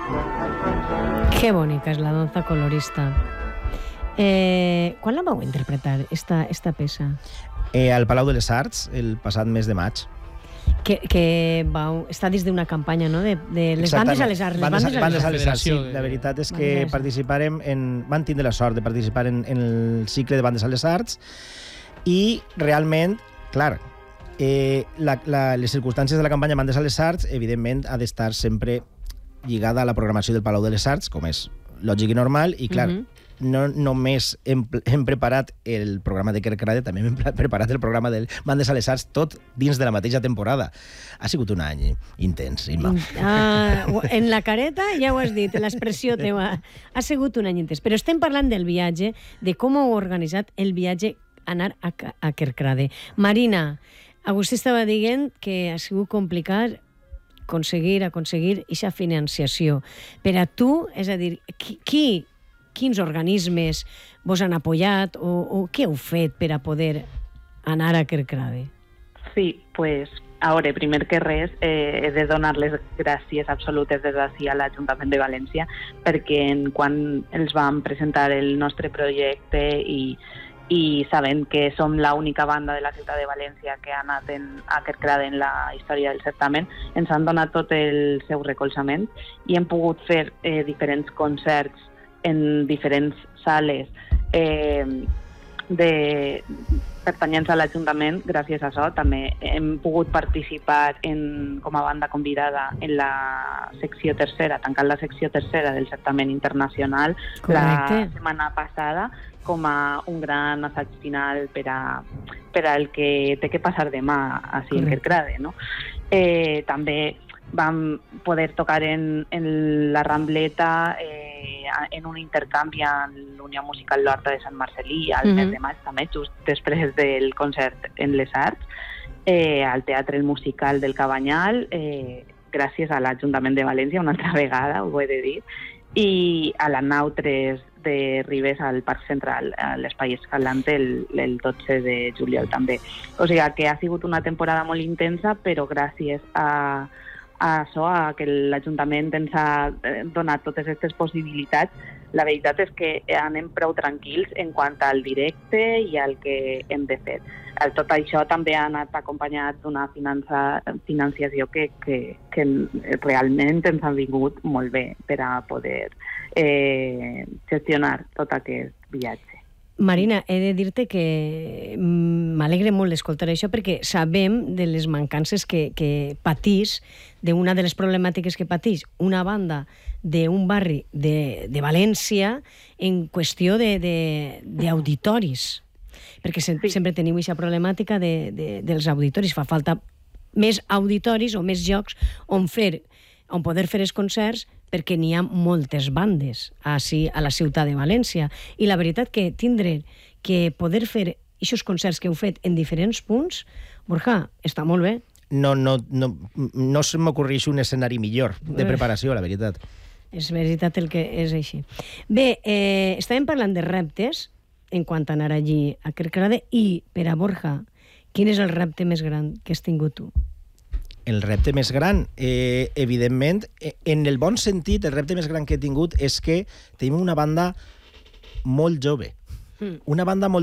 Que bonica és la danza colorista. Quan la vau interpretar, esta peça? Al Palau de les Arts, el passat mes de maig. Que està dins d'una campanya, no?, de les bandes a les arts. Bandes a les arts, sí. La veritat és que van tindre la sort de participar en el cicle de bandes a les arts i realment, clar, les circumstàncies de la campanya Bandes a les Arts, evidentment, ha d'estar sempre lligada a la programació del Palau de les Arts, com és lògic i normal, i clar, no només hem preparat el programa de Kerkrade, també hem preparat el programa de Bandes a les Arts, tot dins de la mateixa temporada. Ha sigut un any intens, Imma. En la careta ja ho has dit, l'expressió teva. Ha sigut un any intens. Però estem parlant del viatge, de com heu organitzat el viatge anar a Kerkrade. Marina, Agustí estava dient que ha sigut complicat aconseguir aquesta financiació. Per a tu, és a dir, quins organismes vos han apoyat o què heu fet per a poder anar a Kerkrade? Sí, pues, a veure, primer que res, he de donar les gràcies absolutes des d'ací a l'Ajuntament de València perquè quan els vam presentar el nostre projecte i sabent que som l'única banda de la ciutat de València que ha anat a Kerkrade en la història del certamen, ens han donat tot el seu recolzament i hem pogut fer diferents concerts en diferents sales pertanyents a l'Ajuntament. Gràcies a això també hem pogut participar com a banda convidada en la secció tercera, tancant la secció tercera del certamen internacional. Correcte. La setmana passada com a un gran assaig final per al que té que passar demà així en Kerkrade, no? També vam poder tocar en la Rambleta en un intercanvi amb l'Unió Musical L'Horta de Sant Marcelí al mes de maig, també, just després del concert en les Arts, al Teatre Musical del Cabanyal, gràcies a l'Ajuntament de València una altra vegada, ho he de dir, i a la Nau 3 de Ribes al Parc Central, a l'Espai Escalante, el 12 de juliol també. O sigui que ha sigut una temporada molt intensa, però gràcies a això, a que l'Ajuntament ens ha donat totes aquestes possibilitats, la veritat és que anem prou tranquils en quant al directe i al que hem de fer. Tot això també ha anat acompanyat d'una financiació que realment ens ha vingut molt bé per a poder gestionar tot aquest viatge. Marina, he de dir-te que m'alegre molt d'escoltar això perquè sabem de les mancances que patís, d'una de les problemàtiques que patís una banda d'un barri de València en qüestió d'auditoris. Perquè sempre tenim aquesta problemàtica dels auditoris. Fa falta més auditoris o més llocs on poder fer els concerts perquè n'hi ha moltes bandes a la ciutat de València. I la veritat que tindre que poder fer aquests concerts que heu fet en diferents punts, Borja, està molt bé. No se m'ocorreix un escenari millor de preparació, la veritat. És veritat el que és així. Bé, estàvem parlant de reptes en quant a anar allí a Kerkrade i, per a Borja, quin és el repte més gran que has tingut tu? El repte més gran, evidentment, en el bon sentit, el repte més gran que he tingut és que tenim una banda molt jove. Una banda molt